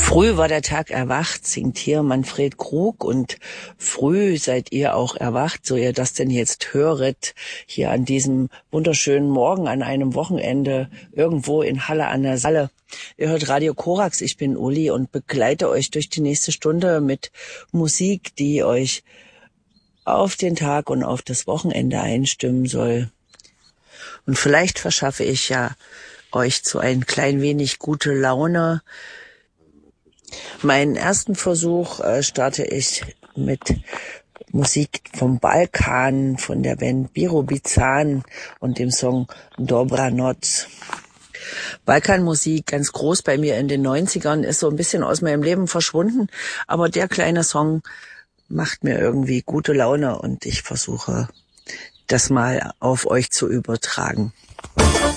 Früh war der Tag erwacht, singt hier Manfred Krug, und früh seid ihr auch erwacht, so ihr das denn jetzt höret, hier an diesem wunderschönen Morgen, an einem Wochenende, irgendwo in Halle an der Saale. Ihr hört Radio Korax, ich bin Uli und begleite euch durch die nächste Stunde mit Musik, die euch auf den Tag und auf das Wochenende einstimmen soll. Und vielleicht verschaffe ich ja euch so ein klein wenig gute Laune. Meinen ersten Versuch starte ich mit Musik vom Balkan, von der Band Birobizan und dem Song Dobra Noc. Balkanmusik, ganz groß bei mir in den 90ern, ist so ein bisschen aus meinem Leben verschwunden, aber der kleine Song macht mir irgendwie gute Laune und ich versuche, das mal auf euch zu übertragen.